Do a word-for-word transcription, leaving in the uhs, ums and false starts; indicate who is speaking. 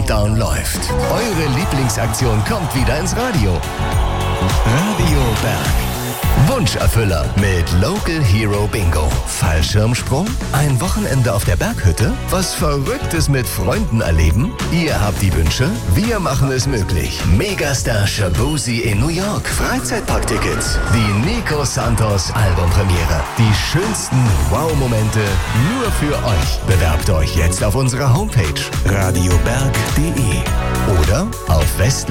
Speaker 1: Countdown läuft. Eure Lieblingsaktion kommt wieder ins Radio. Radio Berg. Wunscherfüller mit Local Hero Bingo. Fallschirmsprung? Ein Wochenende auf der Berghütte? Was Verrücktes mit Freunden erleben? Ihr habt die Wünsche, wir machen es möglich. Megastar Shabuzi in New York. Freizeitparktickets. Die Nico Santos Albumpremiere. Die schönsten Wow-Momente nur für euch. Bewerbt euch jetzt auf unserer Homepage radioberg punkt de oder auf West